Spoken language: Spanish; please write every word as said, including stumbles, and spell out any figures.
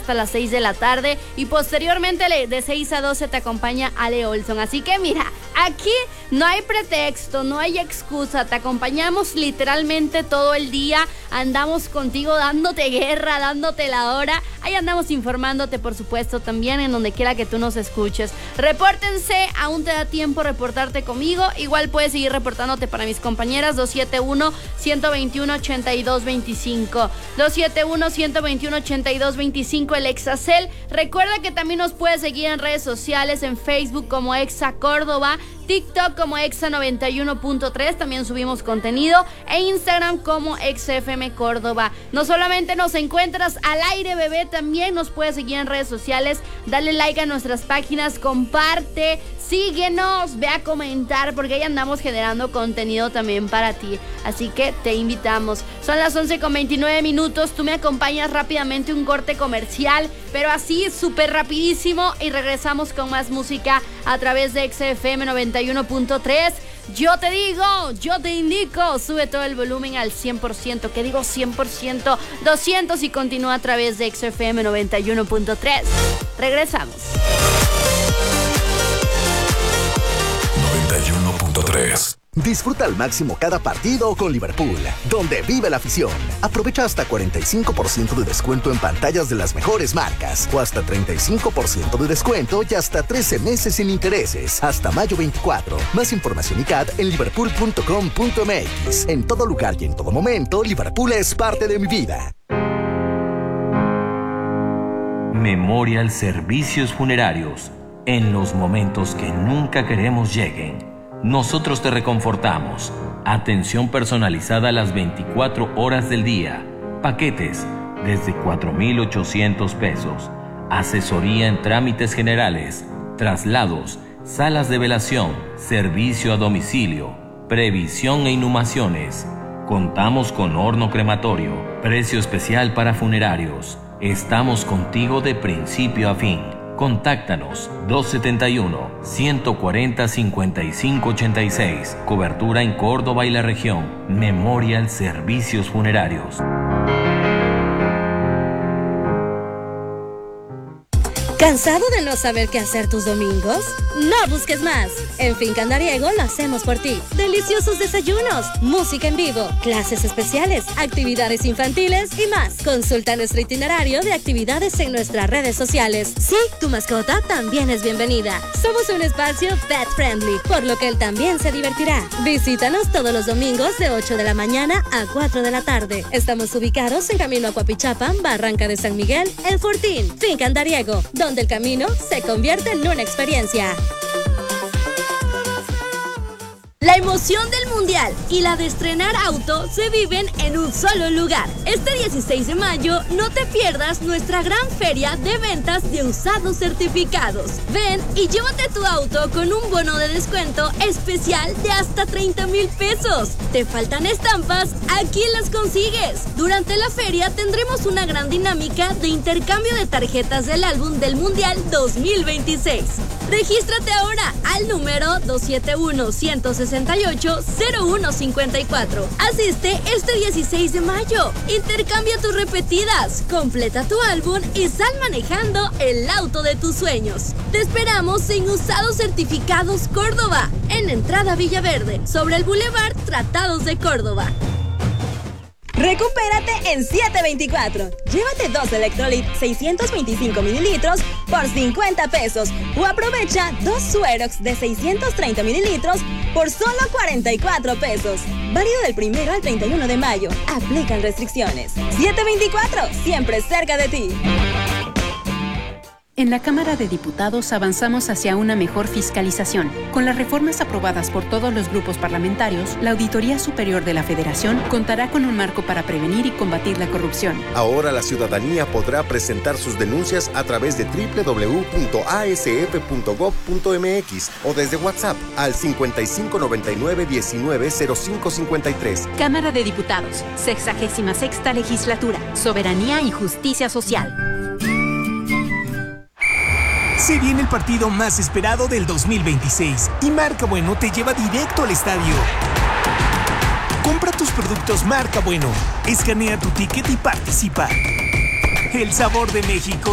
hasta las seis de la tarde y posteriormente de seis a doce te acompaña Ale Olson. Así que mira, aquí no hay pretexto, no hay excusa, te acompañamos literalmente todo el día, andamos contigo dándote guerra, dándote la hora, ahí andamos informándote por supuesto también en donde quiera que tú nos escuches. Repórtense, aún te da tiempo reportarte conmigo, igual puedes seguir reportándote para mis compañeras dos siete uno, uno dos uno, ocho dos dos cinco, dos siete uno, uno dos uno, ocho dos dos cinco, el Exacel. Recuerda que también nos puedes seguir en redes sociales, en Facebook como Exa Córdoba, TikTok como Exa noventa y uno punto tres, también subimos contenido, e Instagram como Exa F M Córdoba. No solamente nos encuentras al aire, bebé, también nos puedes seguir en redes sociales, dale like a nuestras páginas, comparte, síguenos, ve a comentar, porque ahí andamos generando contenido también para ti, así que te invitamos. Son las once con veintinueve minutos, tú me acompañas rápidamente un corte comercial, pero así súper rapidísimo, y regresamos con más música a través de Exa F M noventa y uno punto tres. Yo te digo, yo te indico, sube todo el volumen al cien por ciento, que digo cien por ciento, doscientos, y continúa a través de Exa F M noventa y uno punto tres. Regresamos. noventa y uno punto tres. Disfruta al máximo cada partido con Liverpool, donde vive la afición. Aprovecha hasta cuarenta y cinco por ciento de descuento en pantallas de las mejores marcas, o hasta treinta y cinco por ciento de descuento y hasta trece meses sin intereses, hasta mayo veinticuatro. Más información y C A D en liverpool punto com punto m x. En todo lugar y en todo momento, Liverpool es parte de mi vida. Memorial Servicios Funerarios. En los momentos que nunca queremos lleguen, nosotros te reconfortamos. Atención personalizada a las veinticuatro horas del día. Paquetes desde cuatro mil ochocientos pesos. Asesoría en trámites generales, traslados, salas de velación, servicio a domicilio, previsión e inhumaciones. Contamos con horno crematorio, precio especial para funerarios. Estamos contigo de principio a fin. Contáctanos dos siete uno, uno cuatro cero, cinco cinco ocho seis. Cobertura en Córdoba y la región. Memorial Servicios Funerarios. ¿Cansado de no saber qué hacer tus domingos? No busques más. En Finca Andariego lo hacemos por ti. Deliciosos desayunos, música en vivo, clases especiales, actividades infantiles y más. Consulta nuestro itinerario de actividades en nuestras redes sociales. Sí, tu mascota también es bienvenida. Somos un espacio pet friendly, por lo que él también se divertirá. Visítanos todos los domingos de ocho de la mañana a cuatro de la tarde. Estamos ubicados en Camino a Coapichapa, Barranca de San Miguel, El Fortín. Finca Andariego, donde el camino se convierte en una experiencia. La emoción del mundial y la de estrenar auto se viven en un solo lugar. Este dieciséis de mayo no te pierdas nuestra gran feria de ventas de usados certificados. Ven y llévate tu auto con un bono de descuento especial de hasta treinta mil pesos. ¿Te faltan estampas? Aquí las consigues. Durante la feria tendremos una gran dinámica de intercambio de tarjetas del álbum del mundial dos mil veintiséis. Regístrate ahora al número dos siete uno, uno seis ocho, cero uno cinco cuatro. Asiste este dieciséis de mayo. Intercambia tus repetidas, completa tu álbum y sal manejando el auto de tus sueños. Te esperamos en Usados Certificados Córdoba, en Entrada Villaverde, sobre el Boulevard Tratados de Córdoba. Recupérate en siete veinticuatro. Llévate dos Electrolit seiscientos veinticinco mililitros por cincuenta pesos o aprovecha dos Suerox de seiscientos treinta mililitros por solo cuarenta y cuatro pesos. Válido del primero al treinta y uno de mayo. Aplican restricciones. siete veinticuatro, siempre cerca de ti. En la Cámara de Diputados avanzamos hacia una mejor fiscalización. Con las reformas aprobadas por todos los grupos parlamentarios, la Auditoría Superior de la Federación contará con un marco para prevenir y combatir la corrupción. Ahora la ciudadanía podrá presentar sus denuncias a través de doble u doble u doble u punto a s f punto gob punto m x o desde WhatsApp al cincuenta y cinco noventa y nueve diecinueve cero cinco cincuenta y tres. Cámara de Diputados, sexagésima sexta legislatura, soberanía y justicia social. Se viene el partido más esperado del dos mil veintiséis y Marca Bueno te lleva directo al estadio. Compra tus productos Marca Bueno, escanea tu ticket y participa. El sabor de México